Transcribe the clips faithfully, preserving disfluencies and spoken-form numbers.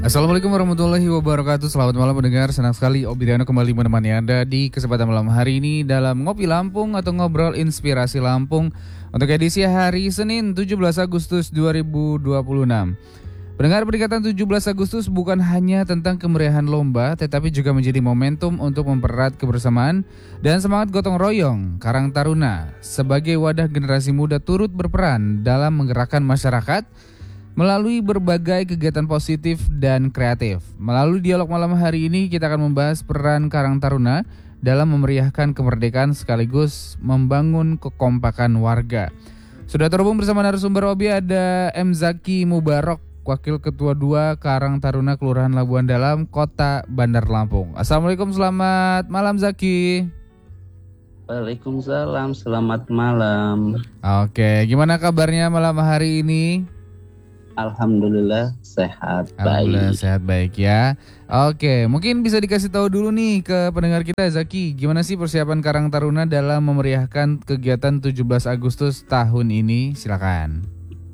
Assalamualaikum warahmatullahi wabarakatuh. Selamat malam pendengar. Senang sekali Obidiano kembali menemani Anda di kesempatan malam hari ini dalam Ngopi Lampung atau Ngobrol Inspirasi Lampung untuk edisi hari Senin tujuh belas Agustus dua ribu dua puluh enam. Pendengar, peringatan tujuh belas Agustus bukan hanya tentang kemeriahan lomba, tetapi juga menjadi momentum untuk mempererat kebersamaan dan semangat gotong royong Karang Taruna sebagai wadah generasi muda turut berperan dalam menggerakkan masyarakat melalui berbagai kegiatan positif dan kreatif. Melalui dialog malam hari ini kita akan membahas peran Karang Taruna dalam memeriahkan kemerdekaan sekaligus membangun kekompakan warga. Sudah terhubung bersama narasumber Obi, ada M. Zaki Mubarok, Wakil Ketua dua Karang Taruna Kelurahan Labuan Dalam, Kota Bandar Lampung. Assalamualaikum, selamat malam Zaki. Waalaikumsalam, selamat malam. Oke, gimana kabarnya malam hari ini? Alhamdulillah sehat baik. Alhamdulillah sehat baik ya. Oke, mungkin bisa dikasih tahu dulu nih ke pendengar kita, Zaki, gimana sih persiapan Karang Taruna dalam memeriahkan kegiatan tujuh belas Agustus tahun ini? Silakan.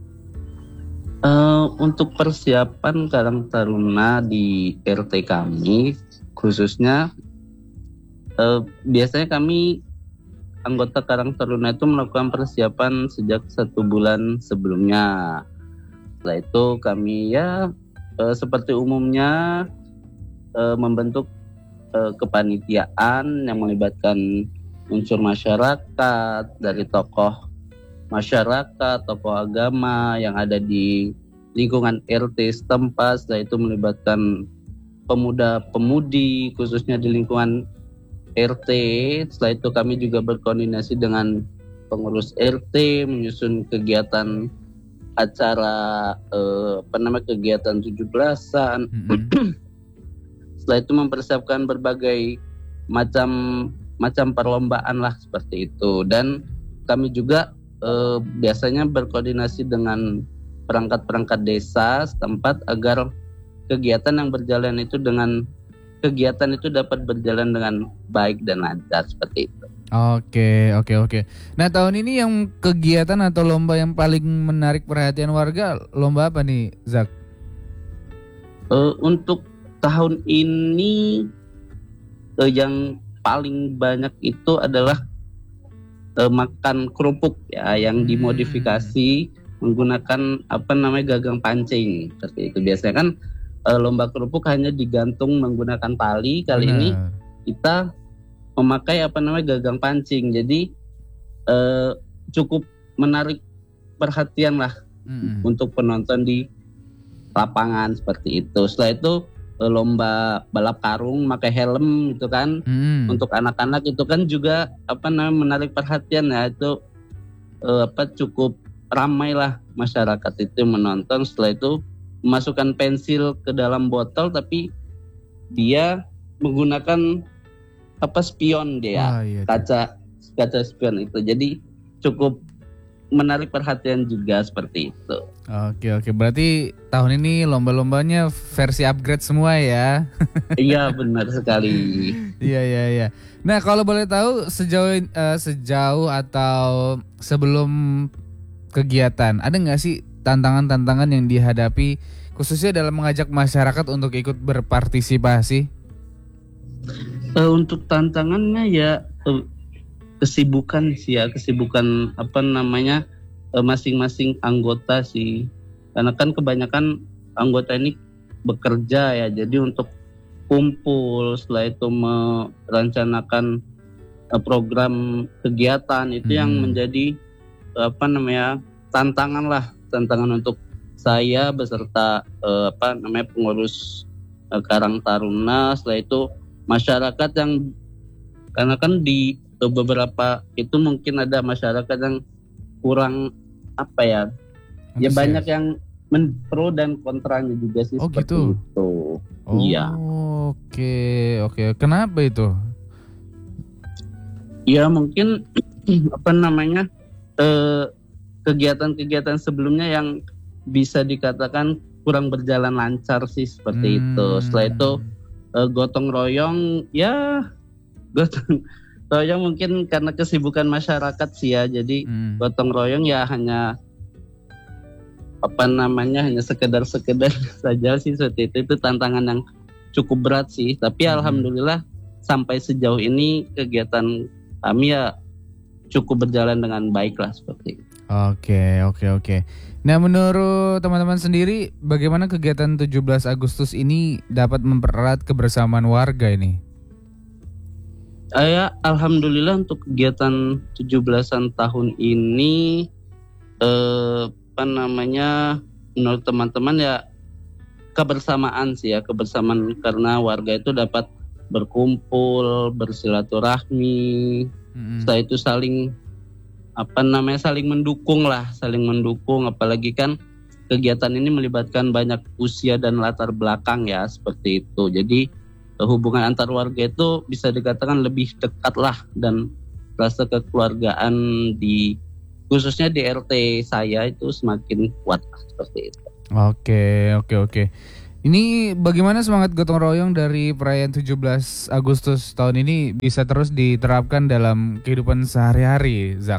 Uh, untuk persiapan Karang Taruna di R T kami, khususnya uh, biasanya kami anggota Karang Taruna itu melakukan persiapan sejak satu bulan sebelumnya. Setelah itu kami ya e, seperti umumnya e, membentuk e, kepanitiaan yang melibatkan unsur masyarakat, dari tokoh masyarakat, tokoh agama yang ada di lingkungan R T setempat. Setelah itu melibatkan pemuda-pemudi khususnya di lingkungan R T. Setelah itu kami juga berkoordinasi dengan pengurus R T menyusun kegiatan acara eh, apa namanya kegiatan tujuh belasan. Mm-hmm. Setelah itu mempersiapkan berbagai macam macam perlombaan lah seperti itu, dan kami juga eh, biasanya berkoordinasi dengan perangkat-perangkat desa setempat agar kegiatan yang berjalan itu dengan kegiatan itu dapat berjalan dengan baik dan lancar seperti itu. Oke, oke, oke. Nah, tahun ini yang kegiatan atau lomba yang paling menarik perhatian warga, lomba apa nih, Zak? Uh, untuk tahun ini uh, yang paling banyak itu adalah uh, makan kerupuk ya, yang dimodifikasi hmm. menggunakan apa namanya gagang pancing seperti itu. Biasanya kan uh, lomba kerupuk hanya digantung menggunakan tali. Kali Benar. Ini kita memakai apa namanya gagang pancing, jadi eh, cukup menarik perhatian lah mm-hmm. untuk penonton di lapangan seperti itu. Setelah itu eh, lomba balap karung pakai helm itu kan, mm. untuk anak-anak itu kan juga apa namanya menarik perhatian ya, itu eh, apa cukup ramai lah masyarakat itu menonton. Setelah itu memasukkan pensil ke dalam botol, tapi dia menggunakan apa spion dia, ah, iya, kaca kaca spion itu, jadi cukup menarik perhatian juga seperti itu. Oke oke, berarti tahun ini lomba-lombanya versi upgrade semua ya? Iya benar sekali. Iya iya iya. Nah, kalau boleh tahu sejauh uh, sejauh atau sebelum kegiatan, ada nggak sih tantangan-tantangan yang dihadapi khususnya dalam mengajak masyarakat untuk ikut berpartisipasi? Uh, untuk tantangannya ya uh, kesibukan sih ya, kesibukan apa namanya uh, masing-masing anggota sih, karena kan kebanyakan anggota ini bekerja ya, jadi untuk kumpul setelah itu merencanakan uh, program kegiatan itu hmm. yang menjadi uh, apa namanya tantangan lah, tantangan untuk saya beserta uh, apa namanya pengurus uh, Karang Taruna. Setelah itu masyarakat yang, karena kan di beberapa itu mungkin ada masyarakat yang kurang apa ya, ya banyak yang men pro dan kontranya juga sih. Oh, seperti gitu? Itu. Oh, iya. Oke oke, kenapa itu? Ya mungkin apa namanya eh, kegiatan-kegiatan sebelumnya yang bisa dikatakan kurang berjalan lancar sih seperti hmm. itu. Setelah itu Uh, gotong royong ya gotong royong mungkin karena kesibukan masyarakat sih ya, jadi hmm. gotong royong ya hanya apa namanya hanya sekedar-sekedar saja sih seperti itu. Itu tantangan yang cukup berat sih. Tapi Hmm. alhamdulillah sampai sejauh ini kegiatan kami ya cukup berjalan dengan baik lah seperti itu. Oke, oke, oke. Nah, menurut teman-teman sendiri, bagaimana kegiatan tujuh belas Agustus ini dapat mempererat kebersamaan warga ini? Ya, alhamdulillah untuk kegiatan tujuh belasan tahun ini eh, apa namanya menurut teman-teman ya kebersamaan sih ya, kebersamaan karena warga itu dapat berkumpul, bersilaturahmi, Mm-mm. setelah itu saling apa namanya saling mendukung lah, saling mendukung, apalagi kan kegiatan ini melibatkan banyak usia dan latar belakang ya seperti itu. Jadi eh, hubungan antar warga itu bisa dikatakan lebih dekat lah, dan rasa kekeluargaan di khususnya di R T saya itu semakin kuat lah, seperti itu. Oke, oke, oke. Ini bagaimana semangat gotong royong dari perayaan tujuh belas Agustus tahun ini bisa terus diterapkan dalam kehidupan sehari-hari, Zak?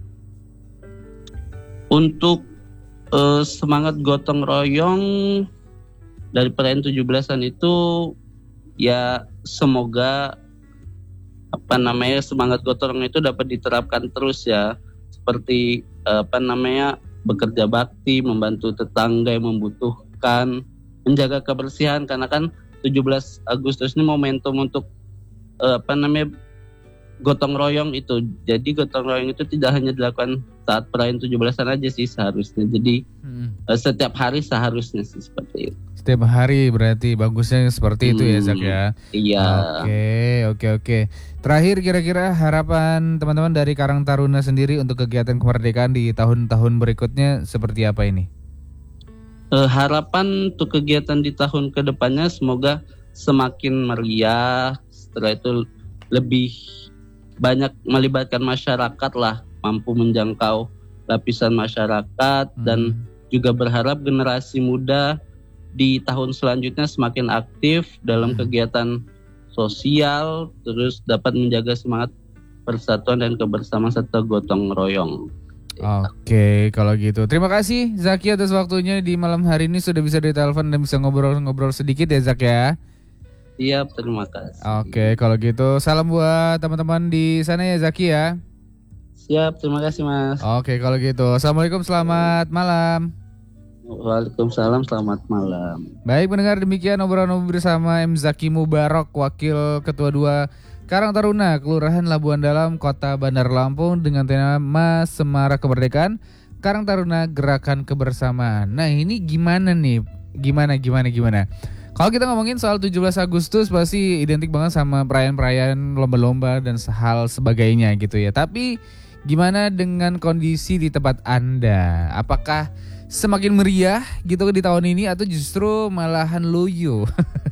Untuk eh, semangat gotong royong dari perayaan tujuh belasan itu ya semoga apa namanya semangat gotong royong itu dapat diterapkan terus ya, seperti eh, apa namanya bekerja bakti, membantu tetangga yang membutuhkan, menjaga kebersihan, karena kan tujuh belas Agustus ini momentum untuk eh, apa namanya gotong royong itu. Jadi gotong royong itu tidak hanya dilakukan saat perayaan tujuh belasan aja sih seharusnya. Jadi Hmm. eh, setiap hari seharusnya sih seperti itu. Setiap hari berarti bagusnya seperti itu ya, Zak Hmm, ya. Iya. Oke, oke, oke. Terakhir kira-kira harapan teman-teman dari Karang Taruna sendiri untuk kegiatan kemerdekaan di tahun-tahun berikutnya seperti apa ini? Eh, harapan untuk kegiatan di tahun kedepannya semoga semakin meriah, setelah itu lebih banyak melibatkan masyarakat lah, mampu menjangkau lapisan masyarakat, dan Hmm. juga berharap generasi muda di tahun selanjutnya semakin aktif dalam Hmm. kegiatan sosial, terus dapat menjaga semangat persatuan dan kebersamaan serta gotong royong. Oke, kalau gitu. Terima kasih Zaki atas waktunya di malam hari ini, sudah bisa ditelepon dan bisa ngobrol-ngobrol sedikit ya, Zak ya. Siap, terima kasih. Oke, kalau gitu salam buat teman-teman di sana ya, Zaki ya. Siap, terima kasih Mas. Oke, kalau gitu. Assalamualaikum, selamat malam. Waalaikumsalam, selamat malam. Baik pendengar, demikian obrolan bersama M. Zaki Mubarok, Wakil Ketua dua Karang Taruna, Kelurahan Labuan Dalam, Kota Bandar Lampung, dengan tema Semarak Kemerdekaan, Karang Taruna Gerakan Kebersamaan. Nah, ini gimana nih? Gimana, gimana, gimana? Kalau kita ngomongin soal tujuh belas Agustus pasti identik banget sama perayaan-perayaan lomba-lomba dan hal sebagainya gitu ya. Tapi gimana dengan kondisi di tempat Anda? Apakah semakin meriah gitu di tahun ini atau justru malahan loyo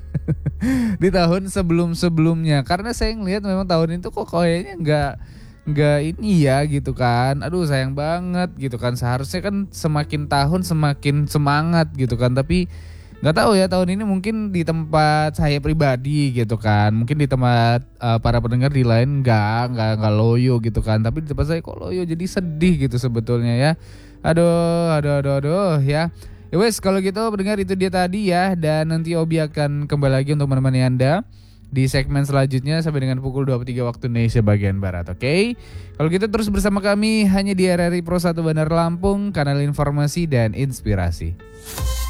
di tahun sebelum-sebelumnya? Karena saya ngelihat memang tahun itu kok kayaknya nggak nggak ini ya gitu kan. Aduh sayang banget gitu kan. Seharusnya kan semakin tahun semakin semangat gitu kan. Tapi nggak tahu ya, tahun ini mungkin di tempat saya pribadi gitu kan, mungkin di tempat uh, para pendengar di lain nggak nggak nggak loyo gitu kan, tapi di tempat saya kok loyo, jadi sedih gitu sebetulnya ya. Aduh, aduh, aduh, aduh ya. Ya wes, kalau gitu pendengar itu dia tadi ya, dan nanti Obi akan kembali lagi untuk menemani Anda di segmen selanjutnya sampai dengan pukul dua puluh tiga waktu Indonesia bagian Barat, oke? Okay? Kalau gitu terus bersama kami hanya di R R I Pro satu Bandar Lampung, kanal informasi dan inspirasi.